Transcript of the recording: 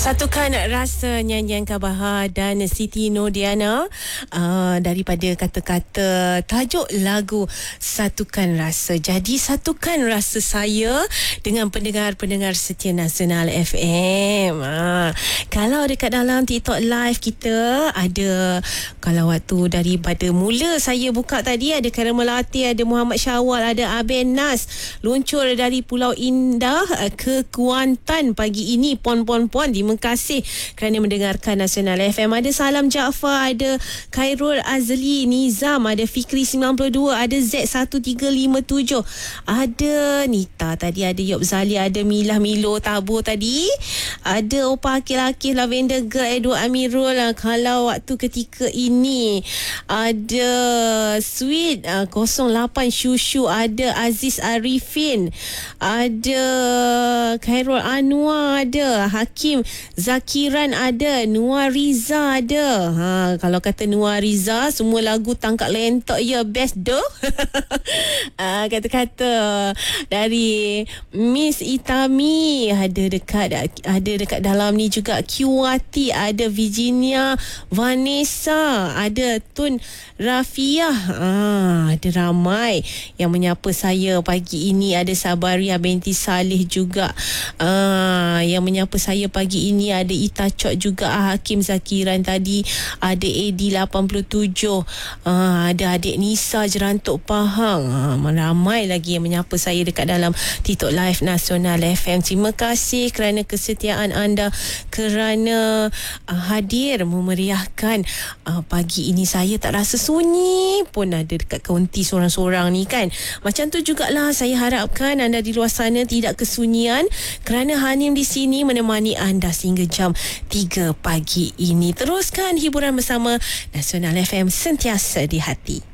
Satukan rasa nyanyian Kak Bahar dan Siti Nordiana daripada kata-kata tajuk lagu Satukan Rasa. Jadi satukan rasa saya dengan pendengar-pendengar setia Nasional FM. Kalau dekat dalam TikTok live kita ada, kalau waktu daripada mula saya buka tadi, ada Khairul Melati, ada Muhammad Syawal, ada Aben Nas luncur dari Pulau Indah ke Kuantan pagi ini. Pon terima kasih kerana mendengarkan Nasional FM. Ada Salam Jaafar, ada Khairul Azli Nizam, ada Fikri 92, ada Z1357, ada Nita tadi, ada Yop Zali, ada Milah Milo Tabo tadi, ada Opa Akil-Akil, Lavender Girl, Edward Amirul. Kalau waktu ketika ini ada Sweet 08 Shushu, ada Aziz Arifin, ada Khairul Anwar, ada Hakim Zakiran, ada Nuar Riza, ada kalau kata Nuar Riza semua lagu tangkap lentok ya best doh. Kata-kata dari Miss Itami, ada dekat dalam ni juga Kiwati, ada Virginia Vanessa, ada Tun Rafiah, ada ramai yang menyapa saya pagi ini. Ada Sabaria binti Saleh juga yang menyapa saya pagi ini. Ada Ita Chok juga, Hakim Zakiran tadi, ada Edi 87, ada adik Nisa Jerantuk Pahang, ramai lagi yang menyapa saya dekat dalam TikTok Live Nasional FM. Terima kasih kerana kesetiaan anda, kerana hadir memeriahkan pagi ini. Saya tak rasa sunyi pun ada dekat kaunti sorang-sorang ni kan. Macam tu jugalah saya harapkan anda di luar sana tidak kesunyian, kerana Hanim di sini menemani anda sehingga jam 3 pagi ini. Teruskan hiburan bersama Nasional FM, sentiasa di hati.